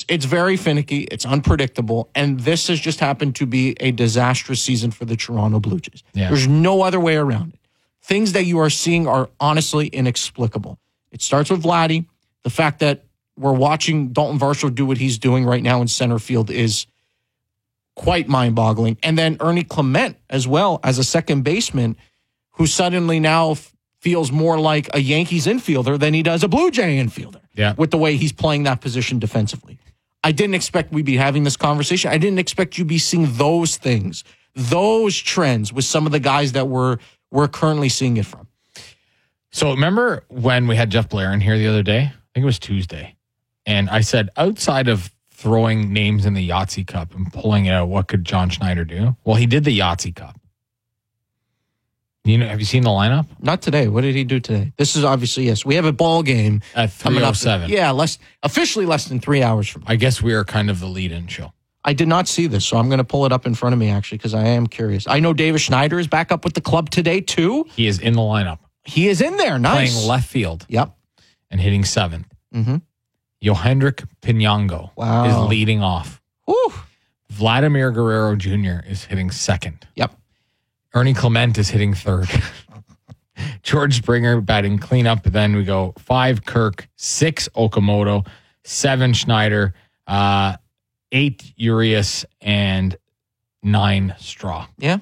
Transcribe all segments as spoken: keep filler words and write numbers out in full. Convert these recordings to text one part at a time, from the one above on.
it's very finicky. It's unpredictable. And this has just happened to be a disastrous season for the Toronto Blue Jays. Yeah. There's no other way around it. Things that you are seeing are honestly inexplicable. It starts with Vladdy. The fact that we're watching Dalton Varsho do what he's doing right now in center field is quite mind-boggling. And then Ernie Clement as well as a second baseman who suddenly now f- feels more like a Yankees infielder than he does a Blue Jay infielder. Yeah. With the way he's playing that position defensively. I didn't expect we'd be having this conversation. I didn't expect you'd be seeing those things, those trends with some of the guys that we're, we're currently seeing it from. So remember when we had Jeff Blair in here the other day? I think it was Tuesday. And I said, outside of throwing names in the Yahtzee Cup and pulling it out, what could John Schneider do? Well, he did the Yahtzee Cup. You know, have you seen the lineup? Not today. What did he do today? This is obviously, yes. We have a ball game at three oh seven. Yeah, less officially less than three hours from now. I guess we are kind of the lead-in show. I did not see this, so I'm going to pull it up in front of me, actually, because I am curious. I know Davis Schneider is back up with the club today, too. He is in the lineup. He is in there. Nice. Playing left field. Yep. And hitting seventh. Mm-hmm. Yohendrick Pinango wow. is leading off. Woo. Vladimir Guerrero Junior is hitting second. Yep. Ernie Clement is hitting third. George Springer batting cleanup. Then we go five Kirk, six Okamoto, seven Schneider, uh, eight Urias, and nine Straw. Yeah.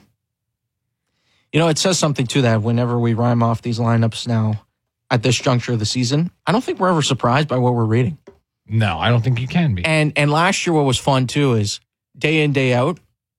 You know, it says something to that whenever we rhyme off these lineups now at this juncture of the season. I don't think we're ever surprised by what we're reading. No, I don't think you can be. And and last year what was fun too is day in, day out,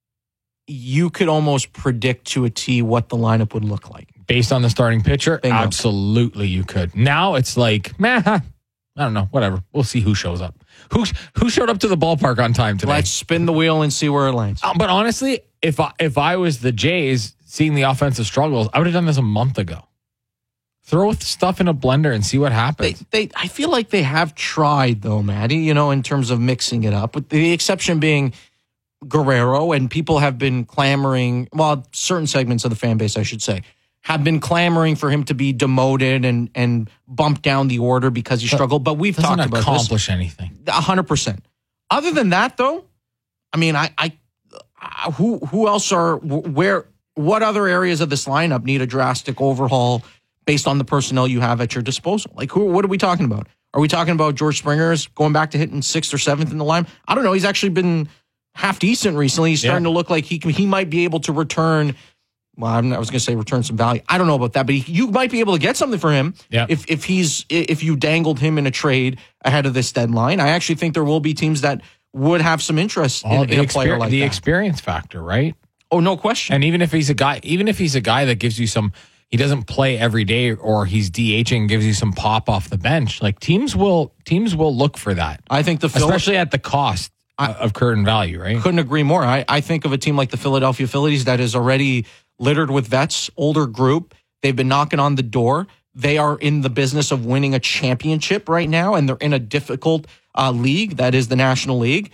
you could almost predict to a T what the lineup would look like. Based on the starting pitcher, Bingo. Absolutely you could. Now it's like, meh, I don't know, whatever. We'll see who shows up. Who who showed up to the ballpark on time today? Let's spin the wheel and see where it lands. Um, but honestly, if I, if I was the Jays seeing the offensive struggles, I would have done this a month ago. Throw stuff in a blender and see what happens. They, they, I feel like they have tried, though, Maddie, you know, in terms of mixing it up, with the exception being Guerrero, and people have been clamoring, well, certain segments of the fan base, I should say, have been clamoring for him to be demoted and and bumped down the order because he struggled. But we've talked about this. Doesn't accomplish anything. A hundred percent. Other than that, though, I mean, I, I, I, who who else are where? What other areas of this lineup need a drastic overhaul based on the personnel you have at your disposal? Like, who? What are we talking about? Are we talking about George Springer's going back to hitting sixth or seventh in the line? I don't know. He's actually been half decent recently. He's starting yeah. to look like he can, he might be able to return. Well, I was going to say return some value. I don't know about that, but he, you might be able to get something for him yeah. if if he's if you dangled him in a trade ahead of this deadline. I actually think there will be teams that would have some interest oh, in, in a player like the that. The experience factor, right? Oh, no question. And even if he's a guy, even if he's a guy that gives you some, he doesn't play every day, or he's DHing and gives you some pop off the bench. Like teams will teams will look for that. I think the Phil- especially at the cost I, of current value, right? Couldn't agree more. I, I think of a team like the Philadelphia Phillies that is already littered with vets, older group. They've been knocking on the door. They are in the business of winning a championship right now, and they're in a difficult uh, league that is the National League.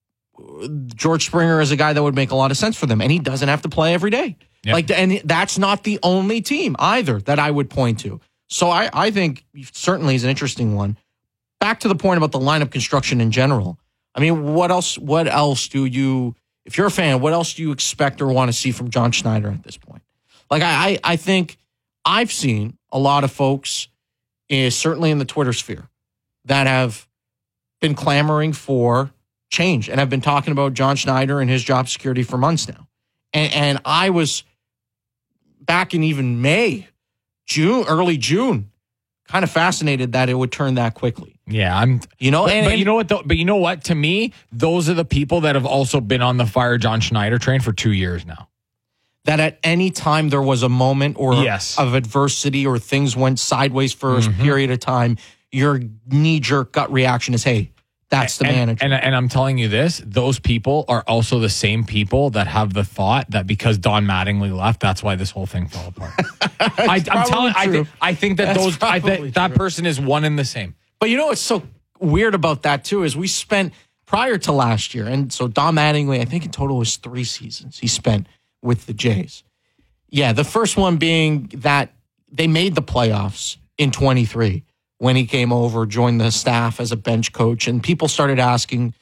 George Springer is a guy that would make a lot of sense for them, and he doesn't have to play every day. Yep. Like, and that's not the only team either that I would point to. So I, I think certainly is an interesting one. Back to the point about the lineup construction in general. I mean, what else? What else do you? If you're a fan, what else do you expect or want to see from John Schneider at this point? Like, I, I, I think I've seen a lot of folks, uh, certainly in the Twitter sphere, that have been clamoring for change and have been talking about John Schneider and his job security for months now. And, and I was back in even May, June, early June, kind of fascinated that it would turn that quickly. Yeah, I'm. You know, but, and, but and, you know what? Though, but you know what? To me, those are the people that have also been on the fire John Schneider train for two years now. That at any time there was a moment or yes. of adversity or things went sideways for mm-hmm. a period of time, your knee-jerk gut reaction is, hey, that's the and, manager. And, and I'm telling you this, those people are also the same people that have the thought that because Don Mattingly left, that's why this whole thing fell apart. I, I'm telling I, th- I think that that's those I th- that person is one and the same. But you know what's so weird about that, too, is we spent, prior to last year, and so Don Mattingly, I think in total was three seasons he spent with the Jays. Yeah, the first one being that they made the playoffs in twenty-three when he came over, joined the staff as a bench coach, and people started asking